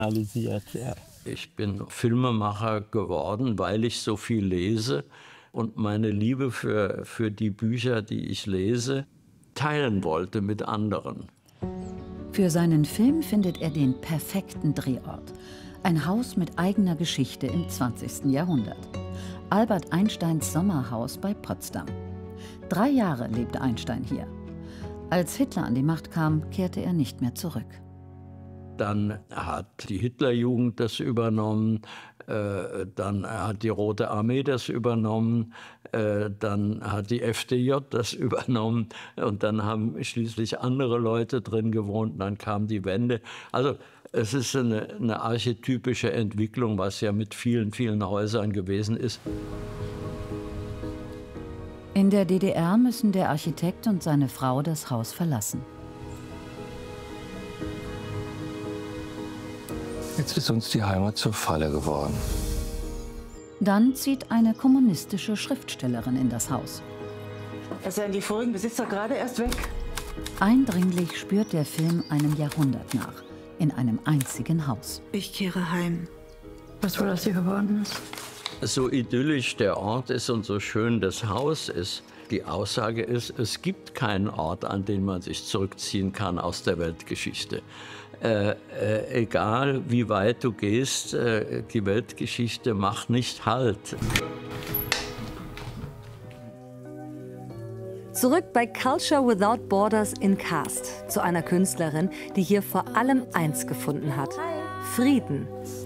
analysiert. Ja. Ich bin Filmemacher geworden, weil ich so viel lese und meine Liebe für die Bücher, die ich lese, teilen wollte mit anderen. Für seinen Film findet er den perfekten Drehort. Ein Haus mit eigener Geschichte im 20. Jahrhundert. Albert Einsteins Sommerhaus bei Potsdam. 3 Jahre lebte Einstein hier. Als Hitler an die Macht kam, kehrte er nicht mehr zurück. Dann hat die Hitlerjugend das übernommen, dann hat die Rote Armee das übernommen, dann hat die FDJ das übernommen und dann haben schließlich andere Leute drin gewohnt, dann kam die Wende. Also es ist eine archetypische Entwicklung, was ja mit vielen, vielen Häusern gewesen ist. In der DDR müssen der Architekt und seine Frau das Haus verlassen. Jetzt ist uns die Heimat zur Falle geworden. Dann zieht eine kommunistische Schriftstellerin in das Haus. Es sind die vorigen Besitzer gerade erst weg. Eindringlich spürt der Film einem Jahrhundert nach, in einem einzigen Haus. Ich kehre heim. Was wohl aus dir geworden ist? So idyllisch der Ort ist und so schön das Haus ist, die Aussage ist, es gibt keinen Ort, an den man sich zurückziehen kann aus der Weltgeschichte. Egal wie weit du gehst, die Weltgeschichte macht nicht Halt. Zurück bei Culture Without Borders in Cast, zu einer Künstlerin, die hier vor allem eins gefunden hat: Frieden.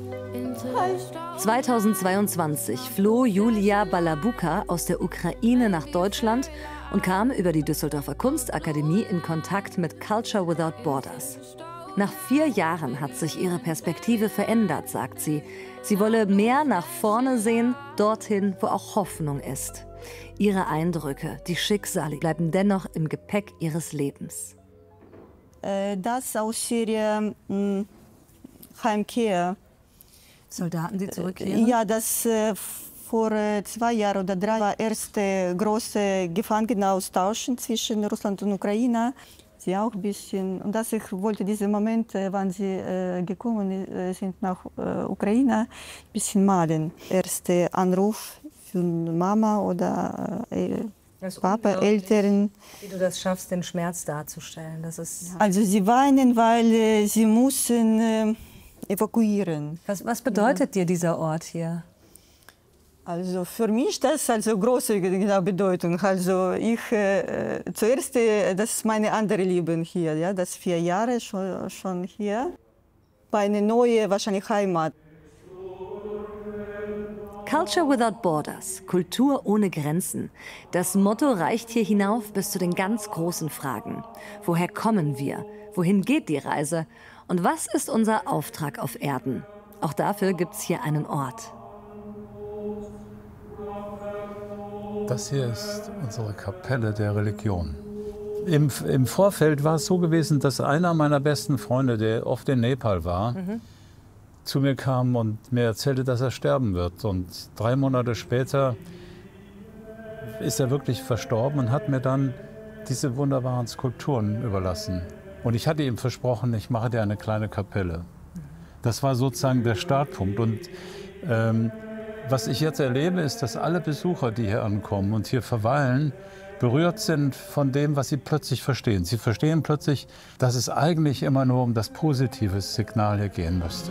2022 floh Julia Balabuka aus der Ukraine nach Deutschland und kam über die Düsseldorfer Kunstakademie in Kontakt mit Culture Without Borders. Nach 4 Jahren hat sich ihre Perspektive verändert, sagt sie. Sie wolle mehr nach vorne sehen, dorthin, wo auch Hoffnung ist. Ihre Eindrücke, die Schicksale bleiben dennoch im Gepäck ihres Lebens. Das aus Syrien, Heimkehr. Soldaten, die zurückkehren? Ja, das vor 2 Jahren oder 3 war erste große Gefangenenaustausch zwischen Russland und Ukraine. Sie auch ein bisschen. Und dass ich wollte diese Momente, wann sie gekommen sind nach Ukraine, ein bisschen malen. Erster Anruf von Mama oder Papa, Eltern. Wie du das schaffst, den Schmerz darzustellen. Das ist also sie weinen, weil sie müssen evakuieren. Was bedeutet dir dieser Ort hier? Also für mich das also große Bedeutung. Also ich zuerst, das ist meine andere Leben hier, ja, das 4 Jahre schon hier. Eine neue wahrscheinlich Heimat. Culture Without Borders, Kultur ohne Grenzen. Das Motto reicht hier hinauf bis zu den ganz großen Fragen. Woher kommen wir? Wohin geht die Reise? Und was ist unser Auftrag auf Erden? Auch dafür gibt es hier einen Ort. Das hier ist unsere Kapelle der Religion. Im Vorfeld war es so gewesen, dass einer meiner besten Freunde, der oft in Nepal war, zu mir kam und mir erzählte, dass er sterben wird. Und 3 Monate später ist er wirklich verstorben und hat mir dann diese wunderbaren Skulpturen überlassen. Und ich hatte ihm versprochen, ich mache dir eine kleine Kapelle. Das war sozusagen der Startpunkt. Und was ich jetzt erlebe, ist, dass alle Besucher, die hier ankommen und hier verweilen, berührt sind von dem, was sie plötzlich verstehen. Sie verstehen plötzlich, dass es eigentlich immer nur um das positive Signal hier gehen müsste.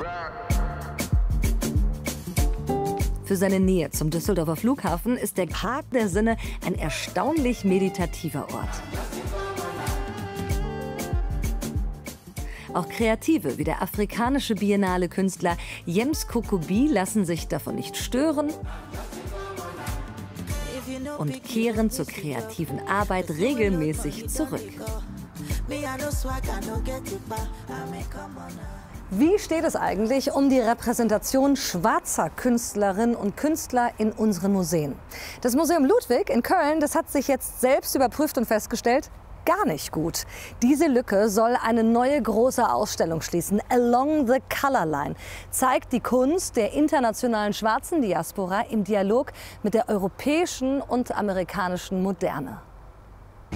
Für seine Nähe zum Düsseldorfer Flughafen ist der Park der Sinne ein erstaunlich meditativer Ort. Auch Kreative wie der afrikanische Biennale-Künstler Jems Kokobi lassen sich davon nicht stören und kehren zur kreativen Arbeit regelmäßig zurück. Wie steht es eigentlich um die Repräsentation schwarzer Künstlerinnen und Künstler in unseren Museen? Das Museum Ludwig in Köln, das hat sich jetzt selbst überprüft und festgestellt: gar nicht gut. Diese Lücke soll eine neue große Ausstellung schließen. Along the Color Line zeigt die Kunst der internationalen schwarzen Diaspora im Dialog mit der europäischen und amerikanischen Moderne.